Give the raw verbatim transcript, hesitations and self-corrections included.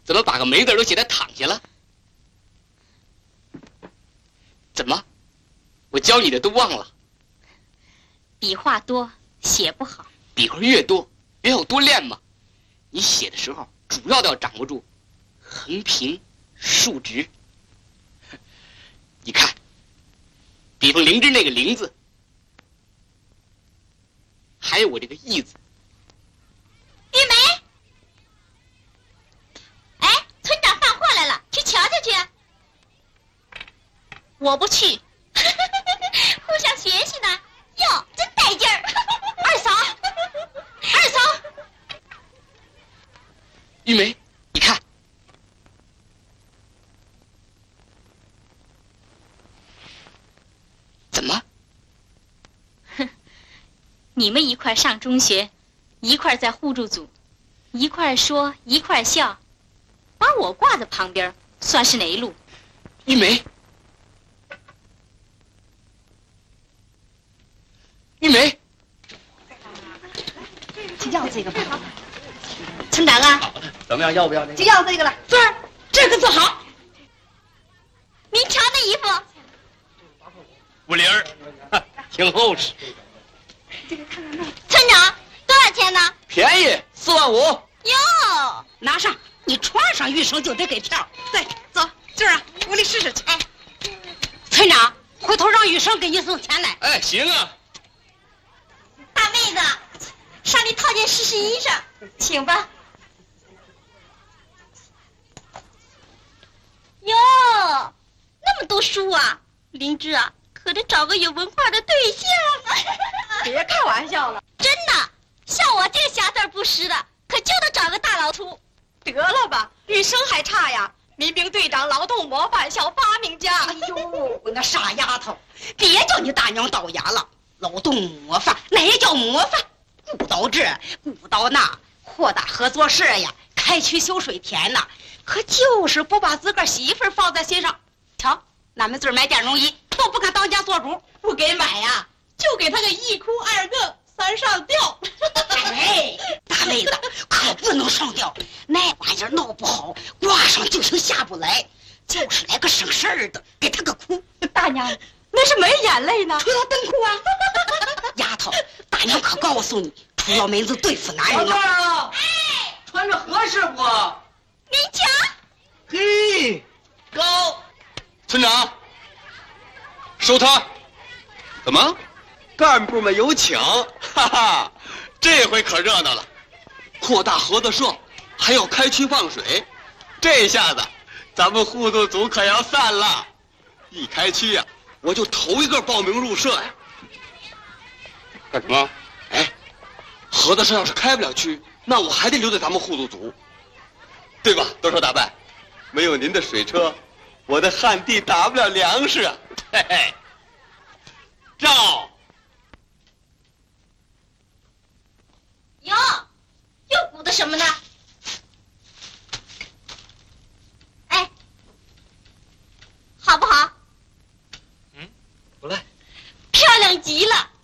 怎么把个没字都写在躺下了？怎么？我教你的都忘了？ 笔画多，写不好。 笔画越多，越要多练嘛。你写的时候，主要的要掌握住横平竖直。你看，比方灵芝那个灵字，还有我这个义字。 玉梅，哎，村长放货来了，去瞧瞧去。我不去。互相学习呢，哟，真带劲儿！二嫂，二嫂， 玉梅，你看，怎么？ 哼，你们一块上中学，一块在互助组，一块说一块笑，把我挂在旁边，算是哪一路？ 玉梅。玉梅， 就要这个吧。村长啊， 怎么样？要不要这个？ 就要这个了。对，这个最好。 您瞧那衣服， 五零儿，挺厚实。 这个看看那。 村长多少钱呢？ 便宜，四万五。 哟， 拿上，你穿上玉生就得给票。对，走，今儿啊，屋里试试去。哎，村长，回头让玉生给你送钱来。 哎，行啊。 大妹子，上里套件试试衣裳，请吧。哟，那么多书啊，灵芝啊，可得找个有文化的对象啊！ 别开玩笑了， 真的，像我这个瑕字不识的，可就得找个大老粗。 得了吧，玉生还差呀，民兵队长、劳动模范、小发明家。哎呦，那傻丫头，别叫你大娘倒牙了。劳动模范，哪叫模范？顾到这，顾到那，扩大合作社呀，开区修水田呐，可就是不把自个儿媳妇儿放在心上。瞧，俺们这儿买电容仪都不敢当家做主，不给买呀，就给他个一哭二更三上吊。哎，大妹子可不能上吊，那玩意儿闹不好，挂上就行下不来，就是来个省事儿的，给他个哭。大娘。那是没眼泪呢，除了灯哭啊！丫头，大娘可告诉你，出了门子对付男人了。 啊！哎，穿着合适不？ 您瞧， 嘿，高村长，收他。 怎么？干部们有请，哈哈，这回可热闹了，扩大合作社，还要开区放水，这下子咱们互助组可要散了。一开区呀、啊。我就头一个报名入社呀！干什么？哎，合作社要是开不了区，那我还得留在咱们互助组，对吧？多少大办？没有您的水车，我的旱地打不了粮食啊！嘿嘿。照。 哟，又鼓捣什么呢？哎，好不好？ 不赖， 漂亮极了。